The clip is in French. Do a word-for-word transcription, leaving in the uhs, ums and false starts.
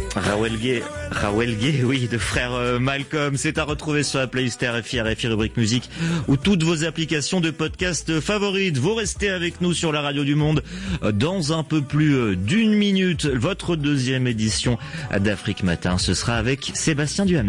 Rawel Gay, Rawel Gay, oui, de frère euh, Malcolm. C'est à retrouver sur la playlist R F I, R F I rubrique musique ou toutes vos applications de podcast favorites. Vous restez avec nous sur la radio du monde dans un peu plus d'une minute. Votre deuxième édition d'Afrique Matin, ce sera avec Sébastien Duhamel.